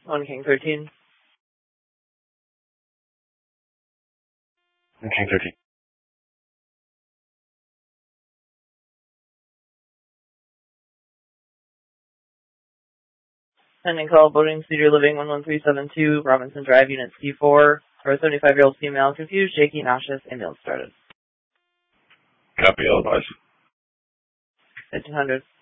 1 King 13. King 13. Pending call, Boating Cedar Living 11372, Robinson Drive, Unit C4. For a 75-year-old female, confused, shaky, nauseous, ambulance started. Copy, all advice. 1500.